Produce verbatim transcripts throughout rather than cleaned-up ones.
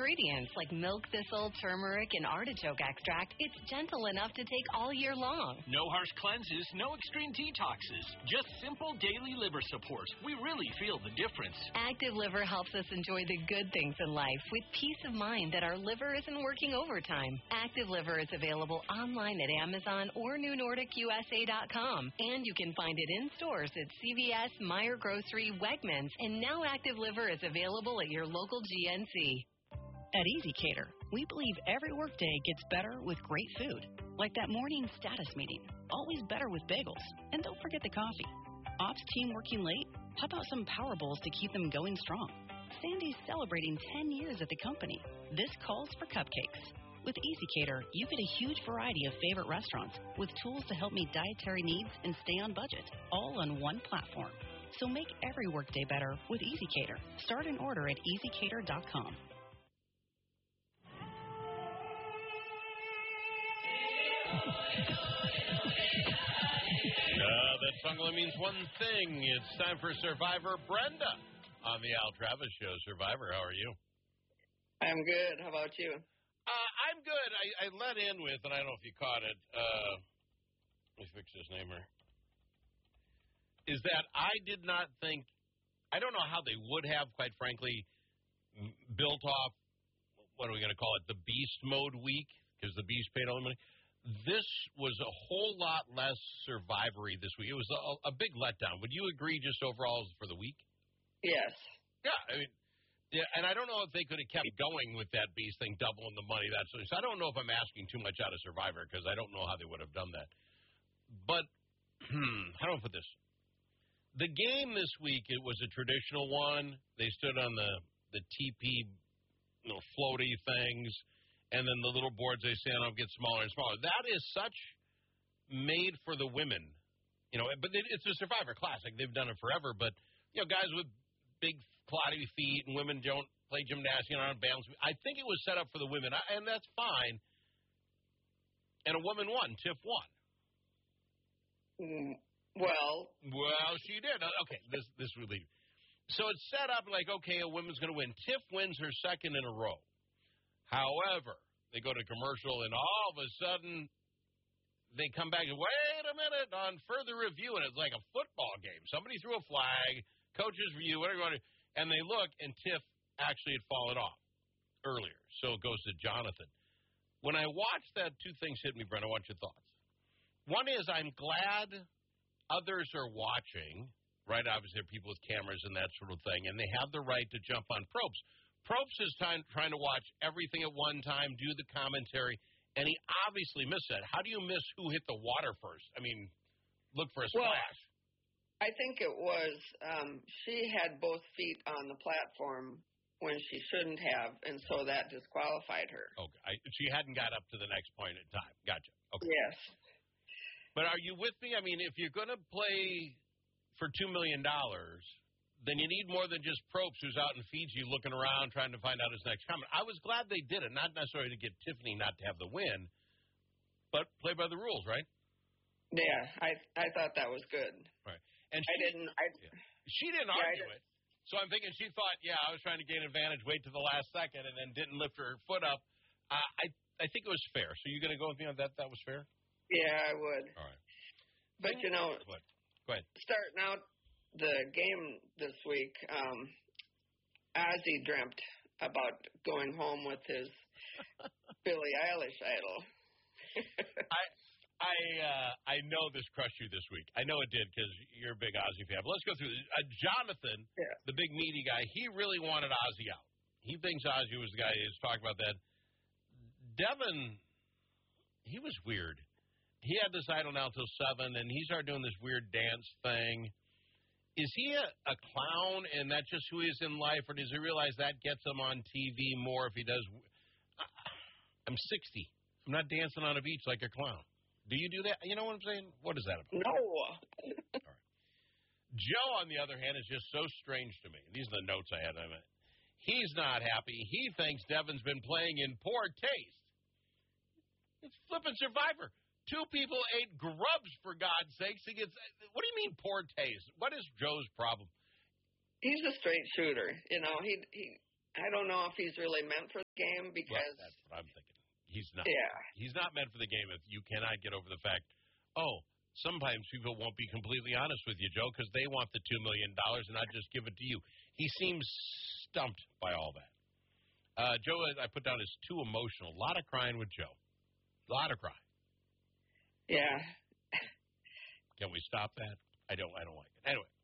ingredients like milk thistle, turmeric, and artichoke extract, it's gentle enough to take all year long. No harsh cleanses, no extreme detoxes. Just simple daily liver support. We really feel the difference. Active Liver helps us enjoy the good things in life with peace of mind that our liver isn't working overtime. Active Liver is available online at Amazon or New Nordic U S A dot com. And you can find it in stores at C V S, Meijer Grocery, Wegmans, and now Active Liver is available at your local G N C. At EasyCater, we believe every workday gets better with great food. Like that morning status meeting. Always better with bagels. And don't forget the coffee. Ops team working late? How about some Power Bowls to keep them going strong? Sandy's celebrating ten years at the company. This calls for cupcakes. With EasyCater, you get a huge variety of favorite restaurants with tools to help meet dietary needs and stay on budget, all on one platform. So make every workday better with EasyCater. Start an order at easy cater dot com. Uh, that song only means one thing. It's time for Survivor Brenda on the Al Travis Show. Survivor, how are you? I'm good. How about you? Uh, I'm good. I, I let in with, and I don't know if you caught it, uh, let me fix his name here, is that I did not think, I don't know how they would have, quite frankly, built off, what are we going to call it, the Beast Mode week, because the Beast paid all the money. This was a whole lot less Survivory this week. It was a, a big letdown. Would you agree just overall for the week? Yes. Yeah, I mean, yeah, and I don't know if they could have kept going with that Beast thing, doubling the money, that sort of thing. So I don't know if I'm asking too much out of Survivor because I don't know how they would have done that. But, how do I put this? The game this week, it was a traditional one. They stood on the, the T P, you know, floaty things. And then the little boards they stand on get smaller and smaller. That is such made for the women. You know, but it's a Survivor Classic. They've done it forever. But, you know, guys with big, cloddy feet and women don't play gymnastics and aren't balanced. I think it was set up for the women, and that's fine. And a woman won. Tiff won. Mm, well. Well, she did. Okay, this this would leave. So it's set up like, okay, a woman's going to win. Tiff wins her second in a row. However, they go to commercial, and all of a sudden, they come back and, wait a minute, on further review, and it's like a football game. Somebody threw a flag, coach's review, whatever you want to do, and they look, and Tiff actually had fallen off earlier. So it goes to Jonathan. When I watched that, two things hit me, Brent. I want your thoughts. One is I'm glad others are watching, right? Obviously, there are people with cameras and that sort of thing, and they have the right to jump on Probst. Probst is time, trying to watch everything at one time, do the commentary, and he obviously missed that. How do you miss who hit the water first? I mean, look for a splash. Well, I think it was um, she had both feet on the platform when she shouldn't have, and so that disqualified her. Okay. I, she hadn't got up to the next point in time. Gotcha. Okay. Yes. But are you with me? I mean, if you're going to play for two million dollars, then you need more than just Probst, who's out in Fiji looking around trying to find out his next comment. I was glad they did it, not necessarily to get Tiffany not to have the win, but play by the rules, right? Yeah, I I thought that was good. Right. And she, I didn't. I, yeah. She didn't yeah, argue it. So I'm thinking she thought, yeah, I was trying to gain advantage, wait to the last second, and then didn't lift her foot up. Uh, I I think it was fair. So you're going to go with me on that? That was fair? Yeah, I would. All right. But, you know, what? Go ahead. Starting out the game this week, um, Ozzy dreamt about going home with his Billie Eilish idol. I I uh, I know this crushed you this week. I know it did because you're a big Ozzy fan. But let's go through this. Uh, Jonathan, yeah. the big meaty guy, he really wanted Ozzy out. He thinks Ozzy was the guy. He's talked about that. Devin, he was weird. He had this idol now till seven, and he started doing this weird dance thing. Is he a, a clown, and that's just who he is in life, or does he realize that gets him on T V more if he does? I'm sixty. I'm not dancing on a beach like a clown. Do you do that? You know what I'm saying? What is that about? No. All right. Joe, on the other hand, is just so strange to me. These are the notes I had. He's not happy. He thinks Devin's been playing in poor taste. It's flipping Survivor. Two people ate grubs, for God's sakes. He gets, what do you mean poor taste? What is Joe's problem? He's a straight shooter. You know, he he I don't know if he's really meant for the game because well, that's what I'm thinking. He's not. Yeah. He's not meant for the game if you cannot get over the fact, oh, sometimes people won't be completely honest with you, Joe, because they want the two million dollars and not just give it to you. He seems stumped by all that. Uh, Joe, I put down as too emotional. A lot of crying with Joe. A lot of crying. Yeah. Can we stop that? I don't. I don't like it. Anyway.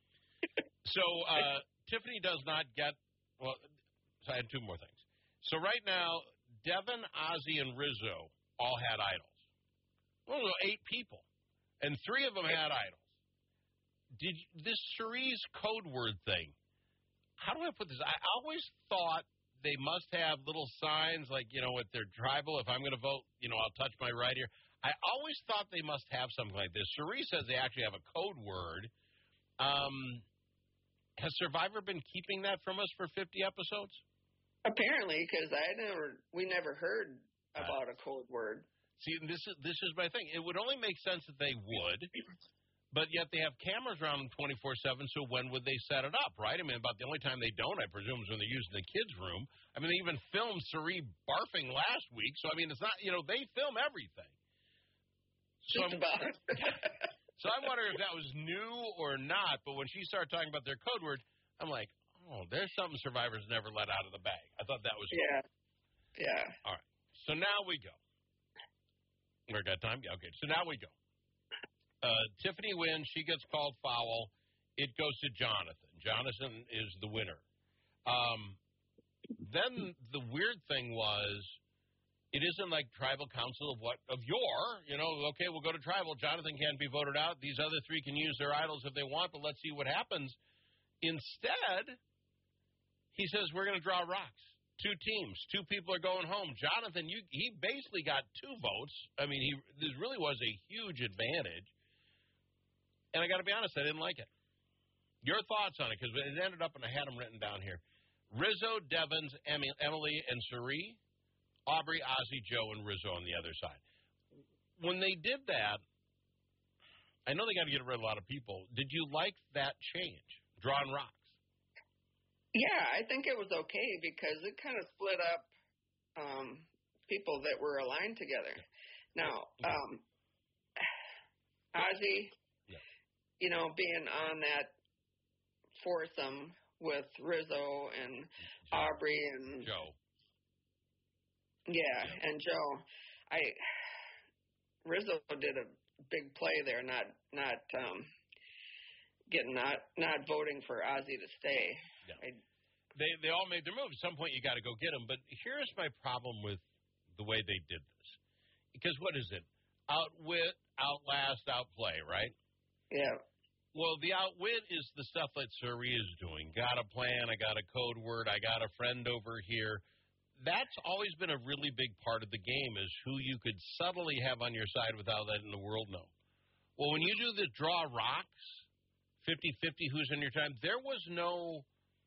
So uh, Tiffany does not get. Well, so I had two more things. So right now, Devin, Ozzy, and Rizzo all had idols. Well, there were eight people, and three of them had idols. Did you, this Cerise code word thing? How do I put this? I always thought they must have little signs like, you know, with their tribal. If I'm going to vote, you know, I'll touch my right ear. I always thought they must have something like this. Cerise says they actually have a code word. Um, has Survivor been keeping that from us for fifty episodes? Apparently, because I never, we never heard about uh, a code word. See, this is this is my thing. It would only make sense that they would, but yet they have cameras around them twenty-four seven. So when would they set it up, right? I mean, about the only time they don't, I presume, is when they're using the kids' room. I mean, they even filmed Cerie barfing last week. So I mean, it's not, you know, they film everything. So Just about. So I'm wondering if that was new or not, but when she started talking about their code word, I'm like, oh, there's something Survivor's never let out of the bag. I thought that was Yeah. Cool. Yeah. All right. So now we go. We got time? Yeah, okay. So now we go. Uh, Tiffany wins. She gets called foul. It goes to Jonathan. Jonathan is the winner. Um, then the weird thing was, it isn't like tribal council of what of your, you know, okay, we'll go to tribal. Jonathan can't be voted out. These other three can use their idols if they want, but let's see what happens. Instead, he says, we're going to draw rocks. Two teams. Two people are going home. Jonathan, you, he basically got two votes. I mean, he this really was a huge advantage. And I got to be honest, I didn't like it. Your thoughts on it, because it ended up, and I had them written down here. Rizzo, Devins, Emily, and Cerie. Aubrey, Ozzy, Joe, and Rizzo on the other side. When they did that, I know they got to get rid of a lot of people. Did you like that change, drawing rocks? Yeah, I think it was okay because it kind of split up um, people that were aligned together. Now, um, Ozzy, yeah. you know, being on that foursome with Rizzo and Joe. Aubrey and Joe. Yeah, yeah, and Joe, I Rizzo did a big play there, not not um, getting not not voting for Ozzy to stay. Yeah. I, they they all made their move. At some point, you got to go get them. But here's my problem with the way they did this, because what is it? Outwit, outlast, outplay, right? Yeah. Well, the outwit is the stuff that Cerie is doing. Got a plan. I got a code word. I got a friend over here. That's always been a really big part of the game, is who you could subtly have on your side without letting the world know. Well, when you do the draw rocks, fifty-fifty who's on your time, there was no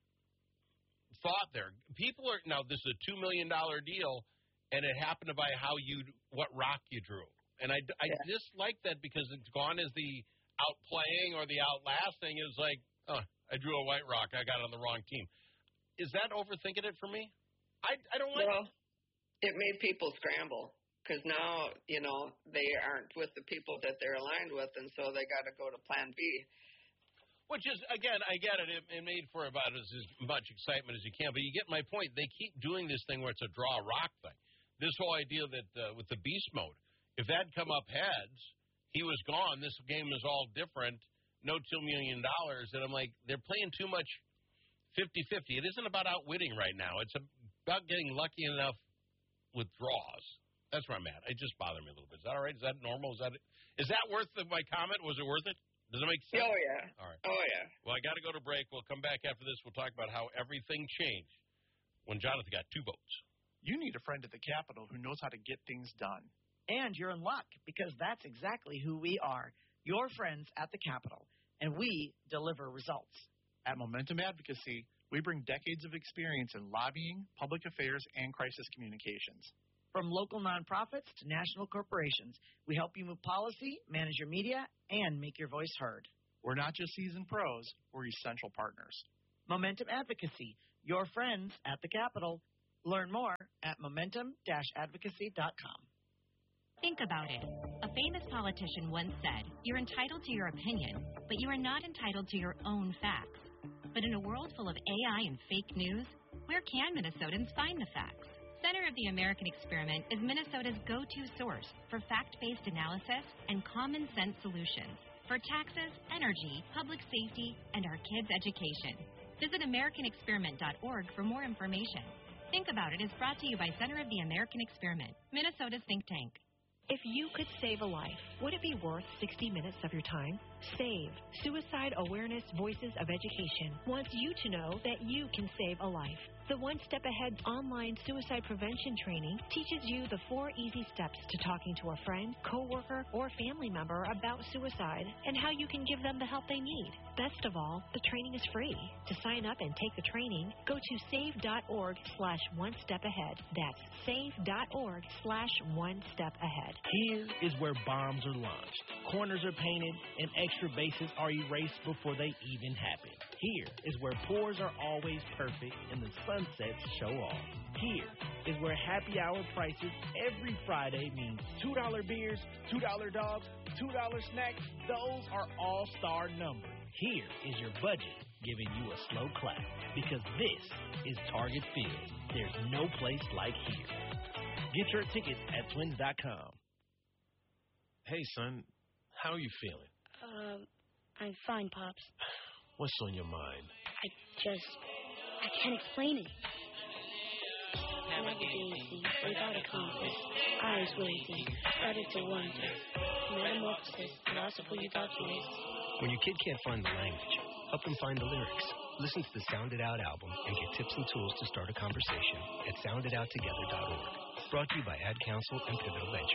thought there. People are, now this is a two million dollars deal, and it happened to by how you, what rock you drew. And I, I yeah. dislike that because it's gone as the outplaying or the outlasting. Is like, oh, I drew a white rock, I got on the wrong team. Is that overthinking it for me? I, I don't like well, it. It made people scramble because now, you know, they aren't with the people that they're aligned with, and so they got to go to plan B. Which is, again, I get it. It, it made for about as, as much excitement as you can, but you get my point. They keep doing this thing where it's a draw rock thing. This whole idea that uh, with the beast mode, if that had come up heads, he was gone. This game is all different. No two million dollars. And I'm like, they're playing too much fifty-fifty. It isn't about outwitting right now. It's about getting lucky enough with draws. That's where I'm at. It just bothered me a little bit. Is that all right? Is that normal? Is that is that worth the, my comment? Was it worth it? Does it make sense? Oh, yeah. All right. Oh, yeah. Well, I got to go to break. We'll come back after this. We'll talk about how everything changed when Jonathan got two votes. You need a friend at the Capitol who knows how to get things done. And you're in luck, because that's exactly who we are, your friends at the Capitol, and we deliver results. At Momentum Advocacy, we bring decades of experience in lobbying, public affairs, and crisis communications. From local nonprofits to national corporations, we help you move policy, manage your media, and make your voice heard. We're not just seasoned pros, we're essential partners. Momentum Advocacy, your friends at the Capitol. Learn more at momentum dash advocacy dot com. Think about it. A famous politician once said, "You're entitled to your opinion, but you are not entitled to your own facts." But in a world full of A I and fake news, where can Minnesotans find the facts? Center of the American Experiment is Minnesota's go-to source for fact-based analysis and common-sense solutions for taxes, energy, public safety, and our kids' education. Visit american experiment dot org for more information. Think About It is brought to you by Center of the American Experiment, Minnesota's think tank. If you could save a life, would it be worth sixty minutes of your time? SAVE, Suicide Awareness Voices of Education, wants you to know that you can save a life. The One Step Ahead online suicide prevention training teaches you the four easy steps to talking to a friend, coworker, or family member about suicide and how you can give them the help they need. Best of all, the training is free. To sign up and take the training, go to save.org slash one step ahead. That's save.org slash one step ahead. Here is where bombs are launched, corners are painted, and extra bases are erased before they even happen. Here is where pours are always perfect and the sunsets show off. Here is where happy hour prices every Friday means two dollar beers, two dollar dogs, two dollar snacks. Those are all-star numbers. Here is your budget giving you a slow clap because this is Target Field. There's no place like here. Get your tickets at twins dot com. Hey, son, how are you feeling? Um, I'm fine, Pops. What's on your mind? I just, I can't explain it. Navigating without a compass, eyes waiting, started to wonder. Metamorphosis, philosophical documents. When your kid can't find the language, help them find the lyrics. Listen to the Sound It Out album and get tips and tools to start a conversation at sound it out together dot org. Brought to you by Ad Council and Pivotal Ventures.